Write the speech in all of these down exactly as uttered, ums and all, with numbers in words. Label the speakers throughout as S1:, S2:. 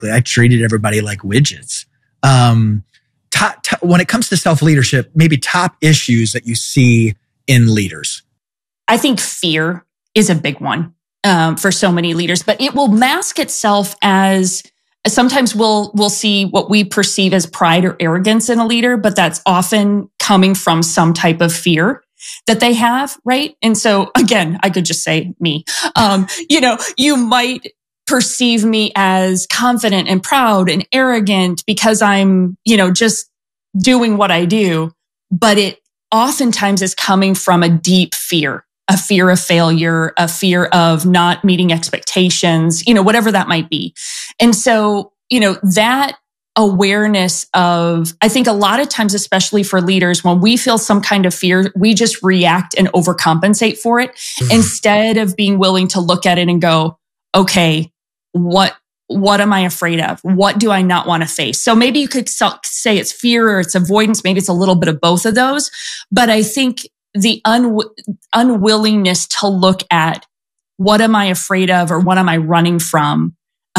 S1: I treated everybody like widgets. Um, top, top, when it comes to self-leadership, maybe top issues that you see in leaders.
S2: I think fear is a big one um, for so many leaders, but it will mask itself as sometimes we'll we'll see what we perceive as pride or arrogance in a leader, but that's often coming from some type of fear that they have, right? And so again, I could just say me. Um, you know, you might perceive me as confident and proud and arrogant because I'm, you know, just doing what I do, but it oftentimes is coming from a deep fear. A fear of failure, a fear of not meeting expectations, you know, whatever that might be. And so, you know, that awareness of, I think a lot of times, especially for leaders, when we feel some kind of fear, we just react and overcompensate for it mm-hmm. instead of being willing to look at it and go, okay, what, what am I afraid of? What do I not want to face? So maybe you could say it's fear or it's avoidance. Maybe it's a little bit of both of those. But I think the un- unwillingness to look at what am I afraid of or what am I running from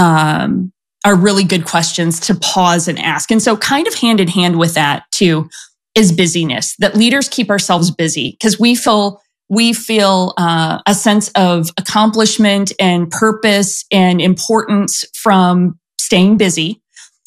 S2: um, are really good questions to pause and ask. And so kind of hand in hand with that too is busyness, that leaders keep ourselves busy because we feel we feel uh, a sense of accomplishment and purpose and importance from staying busy.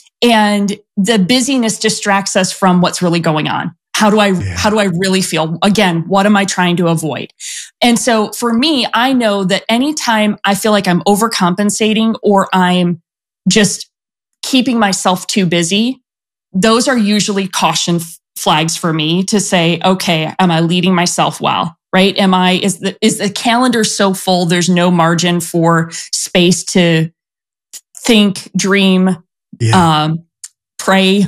S2: And the busyness distracts us from what's really going on. How do I, yeah. how do I really feel? Again, what am I trying to avoid? And so for me, I know that anytime I feel like I'm overcompensating or I'm just keeping myself too busy, those are usually caution f- flags for me to say, okay, am I leading myself well? Right? Am I, is the, is the calendar so full? There's no margin for space to think, dream, yeah. um, pray,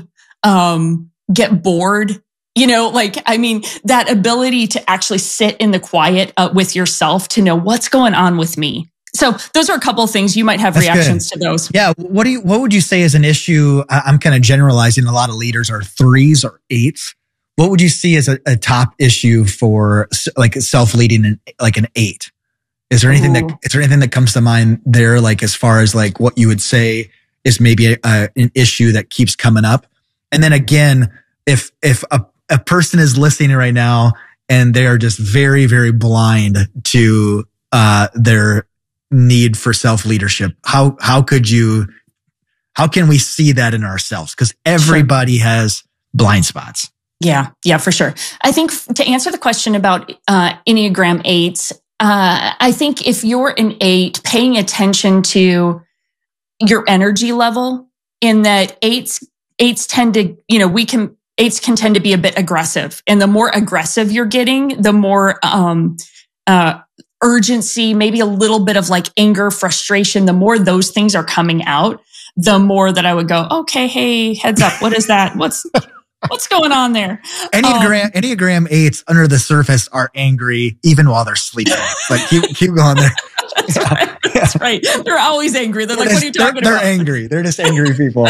S2: um, get bored. You know, like, I mean, that ability to actually sit in the quiet uh, with yourself to know what's going on with me. So those are a couple of things you might have That's reactions good. to those.
S1: Yeah. What do you, what would you say is an issue? I'm kind of generalizing. A lot of leaders are threes or eights. What would you see as a, a top issue for like self-leading, like an eight? Is there anything Ooh. that, is there anything that comes to mind there? Like as far as like what you would say is maybe a, a, an issue that keeps coming up. And then again, if, if a, a person is listening right now and they are just very, very blind to, uh, their need for self-leadership, how, how could you, how can we see that in ourselves? Because everybody sure. has blind spots.
S2: Yeah. Yeah, for sure. I think to answer the question about, uh, Enneagram eights, uh, I think if you're an eight, paying attention to your energy level in that eights, eights tend to, you know, we can, Eights can tend to be a bit aggressive. And the more aggressive you're getting, the more um, uh, urgency, maybe a little bit of like anger, frustration, the more those things are coming out, the more that I would go, okay, hey, heads up. What is that? What's what's going on there?
S1: Enneagram, um, Enneagram eights under the surface are angry even while they're sleeping. Like keep, keep going there.
S2: That's, yeah. right. That's right. They're always angry. They're, they're like, just, what are you talking
S1: they're,
S2: about?
S1: They're angry. They're just angry people.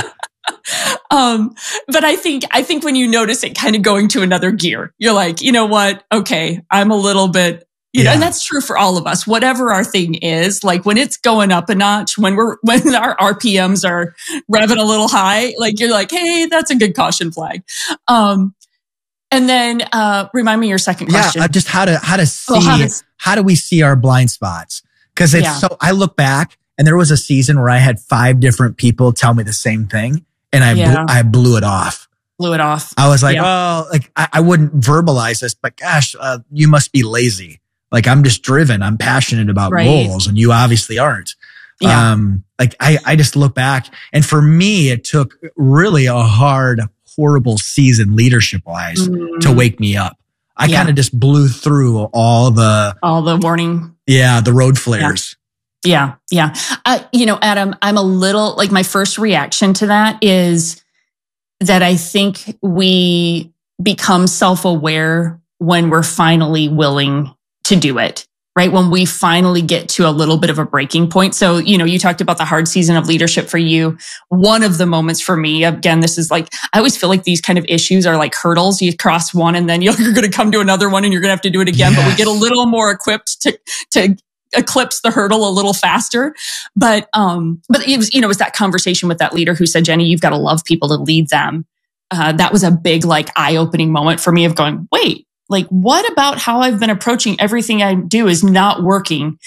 S2: Um, but I think, I think when you notice it kind of going to another gear, you're like, you know what? Okay, I'm a little bit, you yeah. know, and that's true for all of us, whatever our thing is, like when it's going up a notch, when we're, when our R P Ms are revving a little high, like you're like, hey, that's a good caution flag. Um, and then, uh, remind me your second question.
S1: Yeah, just how to, how to see,
S2: oh, how, to,
S1: how do we see our blind spots? Cause it's yeah. so, I look back and there was a season where I had five different people tell me the same thing. And I, yeah. blew, I blew it off.
S2: Blew it off.
S1: I was like, yeah. oh, like I, I wouldn't verbalize this, but gosh, uh, you must be lazy. Like I'm just driven. I'm passionate about right. goals and you obviously aren't. Yeah. Um, like I, I just look back and for me, it took really a hard, horrible season leadership wise mm. to wake me up. I yeah. kind of just blew through all the,
S2: all the warning.
S1: Yeah. The road flares.
S2: Yeah. Yeah. Yeah. Uh, you know, Adam, I'm a little like my first reaction to that is that I think we become self-aware when we're finally willing to do it, right? When we finally get to a little bit of a breaking point. So, you know, you talked about the hard season of leadership for you. One of the moments for me, again, this is like, I always feel like these kind of issues are like hurdles. You cross one and then you're going to come to another one and you're going to have to do it again. Yes. But we get a little more equipped to, to, eclipse the hurdle a little faster. But, um, but it was, you know, it was that conversation with that leader who said, Jenny, you've got to love people to lead them. Uh, that was a big, like, eye-opening moment for me of going, wait, like, what about how I've been approaching everything I do is not working?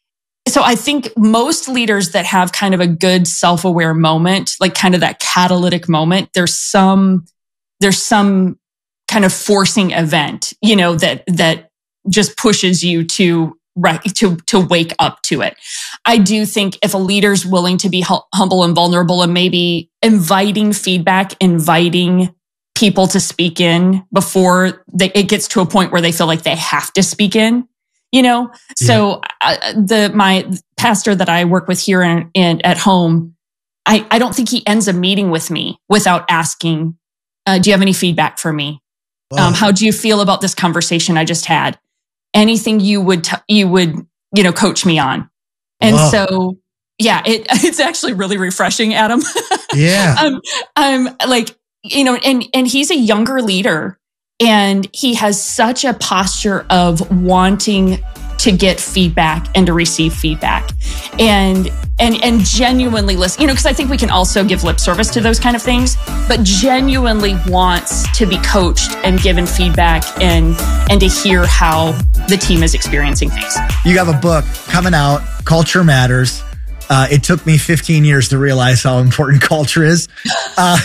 S2: So I think most leaders that have kind of a good self-aware moment, like kind of that catalytic moment, there's some, there's some kind of forcing event, you know, that, that just pushes you to, right, to, to wake up to it. I do think if a leader's willing to be hum- humble and vulnerable and maybe inviting feedback, inviting people to speak in before they, it gets to a point where they feel like they have to speak in. You know, yeah. so uh, the my pastor that I work with here in, in, at home, I, I don't think he ends a meeting with me without asking, uh, "Do you have any feedback for me? Um, how do you feel about this conversation I just had? Anything you would t- you would you know coach me on?" And Whoa. so, yeah, it it's actually really refreshing, Adam.
S1: Yeah,
S2: um, I'm like you know, and and he's a younger leader. And he has such a posture of wanting to get feedback and to receive feedback and, and, and genuinely listen, you know, because I think we can also give lip service to those kind of things, but genuinely wants to be coached and given feedback and, and to hear how the team is experiencing things.
S1: You have a book coming out, Culture Matters. Uh, it took me fifteen years to realize how important culture is. Uh,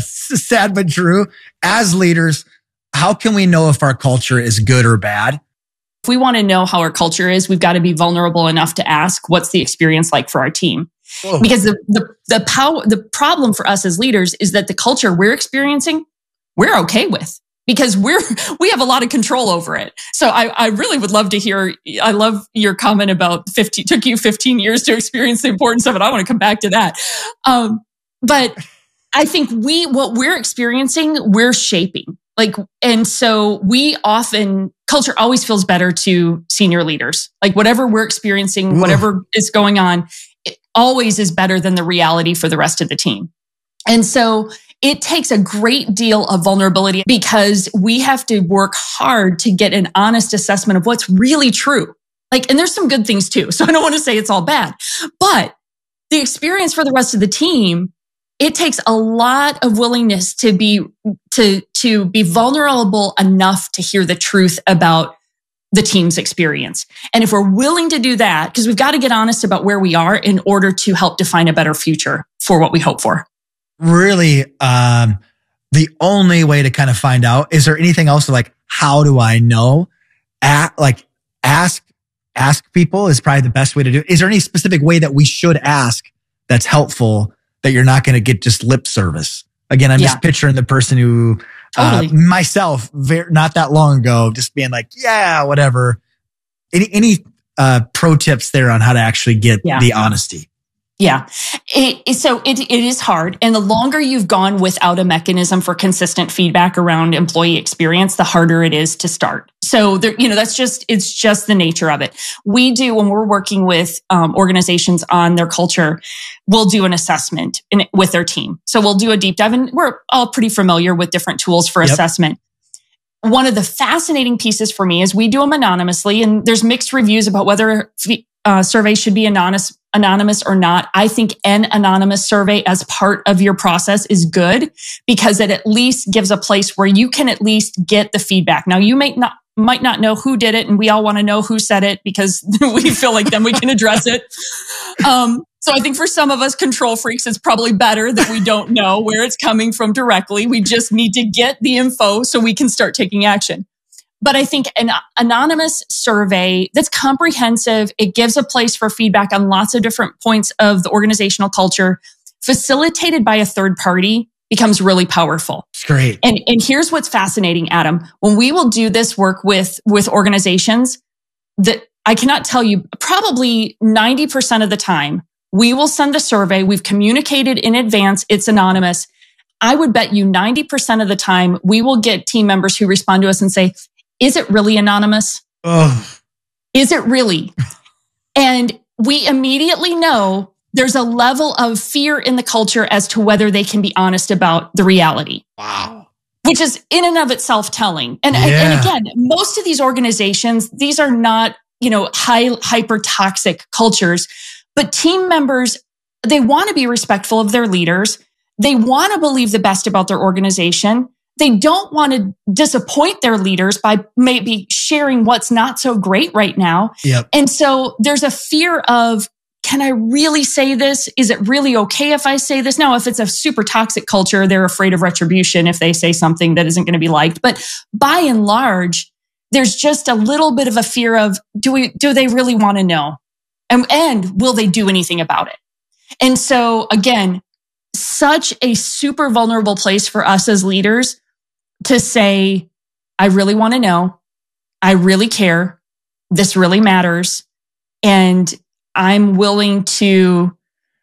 S1: sad but true. As leaders, how can we know if our culture is good or bad?
S2: If we want to know how our culture is, we've got to be vulnerable enough to ask, what's the experience like for our team? Whoa. Because the, the, the power, the problem for us as leaders is that the culture we're experiencing, we're okay with because we're, we have a lot of control over it. So I, I really would love to hear, I love your comment about fifteen, took you fifteen years to experience the importance of it. I want to come back to that. Um, but I think we, what we're experiencing, we're shaping. Like, and so we often, culture always feels better to senior leaders. Like whatever we're experiencing, Ooh. whatever is going on, it always is better than the reality for the rest of the team. And so it takes a great deal of vulnerability because we have to work hard to get an honest assessment of what's really true. Like, and there's some good things too. So I don't want to say it's all bad, but the experience for the rest of the team, it takes a lot of willingness to be, to, to be vulnerable enough to hear the truth about the team's experience. And if we're willing to do that, because we've got to get honest about where we are in order to help define a better future for what we hope for.
S1: Really, um, the only way to kind of find out, is there anything else like, how do I know? At, like ask, ask people is probably the best way to do it. Is there any specific way that we should ask that's helpful, that you're not going to get just lip service? Again, I'm yeah. just picturing the person who, totally. uh, myself, very, not that long ago, just being like, yeah, whatever. Any, any, uh, pro tips there on how to actually get yeah. the honesty?
S2: Yeah. It, it, so it, it is hard. And the longer you've gone without a mechanism for consistent feedback around employee experience, the harder it is to start. So there, you know, that's just, it's just the nature of it. We do, when we're working with um, organizations on their culture, we'll do an assessment in, with their team. So we'll do a deep dive, and we're all pretty familiar with different tools for yep. assessment. One of the fascinating pieces for me is we do them anonymously, and there's mixed reviews about whether uh, surveys should be anonymous, anonymous or not. I think an anonymous survey as part of your process is good because it at least gives a place where you can at least get the feedback. Now, you may not, might not know who did it, and we all want to know who said it because we feel like then we can address it. Um, so I think for some of us control freaks, it's probably better that we don't know where it's coming from directly. We just need to get the info so we can start taking action. But I think an anonymous survey that's comprehensive, it gives a place for feedback on lots of different points of the organizational culture, facilitated by a third party, becomes really powerful.
S1: It's great.
S2: And, and here's what's fascinating, Adam. When we will do this work with, with organizations, that I cannot tell you, probably ninety percent of the time, we will send a survey. We've communicated in advance. It's anonymous. I would bet you ninety percent of the time, we will get team members who respond to us and say, is it really anonymous?
S1: Ugh.
S2: Is it really? And we immediately know there's a level of fear in the culture as to whether they can be honest about the reality.
S1: Wow.
S2: Which is in and of itself telling. And,
S1: yeah.
S2: and again, most of these organizations, these are not you know, high, hyper toxic cultures. But team members, they want to be respectful of their leaders. They want to believe the best about their organization. They don't want to disappoint their leaders by maybe sharing what's not so great right now.
S1: Yep.
S2: And so there's a fear of, can I really say this? Is it really okay if I say this? Now, if it's a super toxic culture, they're afraid of retribution if they say something that isn't going to be liked. But by and large, there's just a little bit of a fear of, do we, do they really want to know? And, and will they do anything about it? And so again, such a super vulnerable place for us as leaders to say, I really want to know. I really care. This really matters. And I'm willing to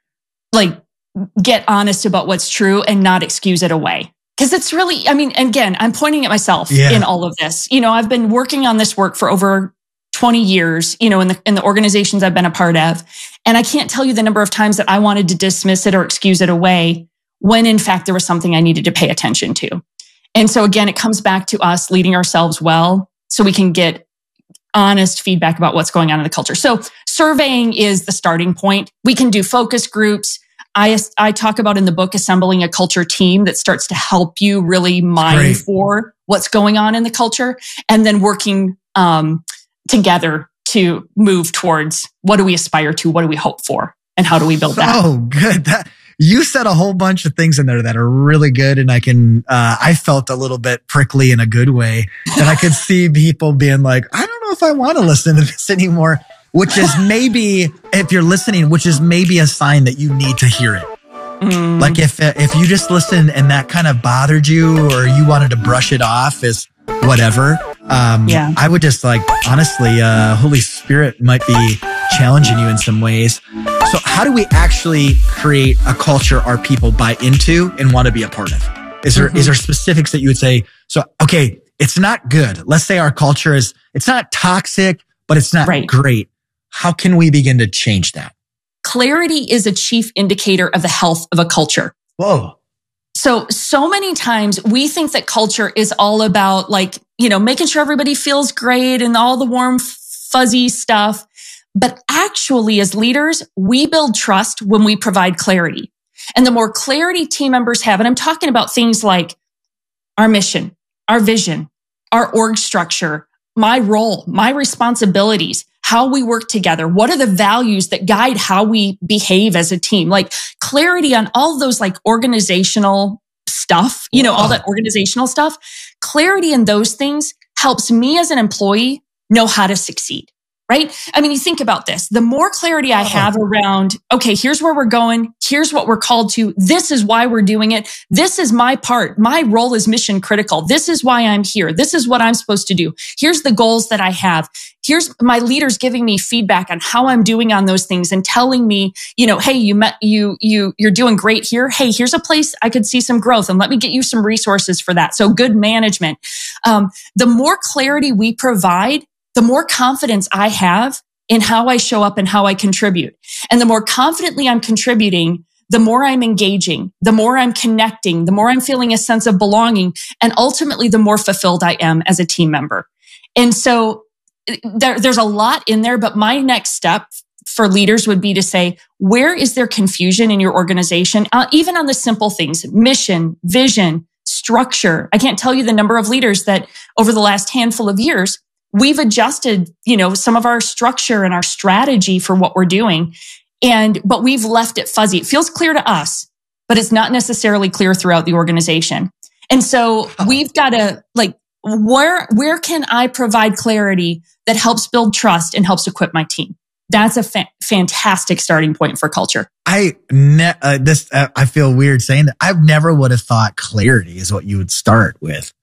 S2: like get honest about what's true and not excuse it away. Because it's really, I mean, again, I'm pointing at myself yeah. in all of this. You know, I've been working on this work for over twenty years, you know, in the, in the organizations I've been a part of. And I can't tell you the number of times that I wanted to dismiss it or excuse it away when in fact there was something I needed to pay attention to. And so again, it comes back to us leading ourselves well so we can get honest feedback about what's going on in the culture. So surveying is the starting point. We can do focus groups. I, I talk about in the book, assembling a culture team that starts to help you really mine Great. for what's going on in the culture, and then working um, together to move towards what do we aspire to, what do we hope for, and how do we build that?
S1: Oh, good. That, you said a whole bunch of things in there that are really good. And I can, uh, I felt a little bit prickly in a good way. And I could see people being like, I don't know if I want to listen to this anymore, which is maybe, if you're listening, which is maybe a sign that you need to hear it. Mm. Like if, if you just listened and that kind of bothered you, or you wanted to brush it off as whatever, um, yeah. I would just like, honestly, uh, Holy Spirit might be challenging you in some ways. So how do we actually create a culture our people buy into and want to be a part of? Is there, mm-hmm. is there specifics that you would say, so, okay, it's not good. Let's say our culture is, it's not toxic, but it's not right. great. How can we begin to change that?
S2: Clarity is a chief indicator of the health of a culture.
S1: Whoa.
S2: So, so many times we think that culture is all about like, you know, making sure everybody feels great and all the warm, fuzzy stuff. But actually, as leaders, we build trust when we provide clarity. And the more clarity team members have, and I'm talking about things like our mission, our vision, our org structure, my role, my responsibilities, how we work together, what are the values that guide how we behave as a team, like clarity on all those like organizational stuff, you know, all that organizational stuff, clarity in those things helps me as an employee know how to succeed. Right? I mean, you think about this. The more clarity I have around, okay, here's where we're going. Here's what we're called to. This is why we're doing it. This is my part. My role is mission critical. This is why I'm here. This is what I'm supposed to do. Here's the goals that I have. Here's my leaders giving me feedback on how I'm doing on those things and telling me, you know, hey, you met, you, you, you're doing great here. Hey, here's a place I could see some growth and let me get you some resources for that. So good management. Um, the more clarity we provide, the more confidence I have in how I show up and how I contribute. And the more confidently I'm contributing, the more I'm engaging, the more I'm connecting, the more I'm feeling a sense of belonging, and ultimately the more fulfilled I am as a team member. And so there, there's a lot in there, but my next step for leaders would be to say, where is there confusion in your organization? Uh, even on the simple things, mission, vision, structure. I can't tell you the number of leaders that over the last handful of years, we've adjusted, you know, some of our structure and our strategy for what we're doing. And, but we've left it fuzzy. It feels clear to us, but it's not necessarily clear throughout the organization. And so we've got to like, where, where can I provide clarity that helps build trust and helps equip my team? That's a fa- fantastic starting point for culture.
S1: I, ne- uh, this, uh, I feel weird saying that. I've never would have thought clarity is what you would start with.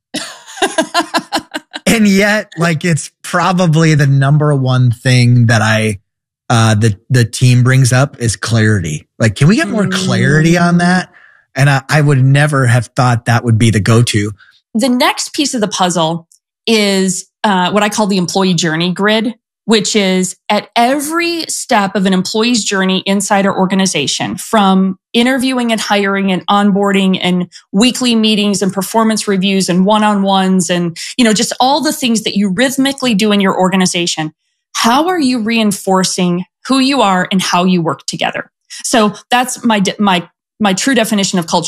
S1: And yet, like, it's probably the number one thing that I, uh, the, the team brings up is clarity. Like, can we get more clarity on that? And I, I would never have thought that would be the go-to.
S2: The next piece of the puzzle is, uh, what I call the employee journey grid, which is at every step of an employee's journey inside our organization, from interviewing and hiring and onboarding and weekly meetings and performance reviews and one-on-ones and, you know, just all the things that you rhythmically do in your organization. how are you reinforcing who you are and how you work together? So that's my, my, my true definition of culture.